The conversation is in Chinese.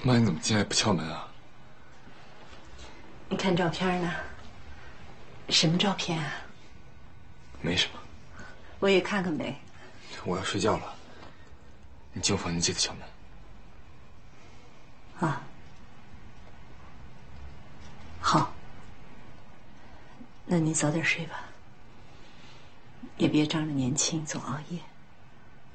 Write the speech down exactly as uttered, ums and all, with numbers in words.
妈，你怎么进来不敲门啊？ 你看照片呢？什么照片啊？ 没什么。 我也看看呗。 我要睡觉了，你进我房间记得敲门。 啊。好。那你早点睡吧，也别仗着年轻总熬夜。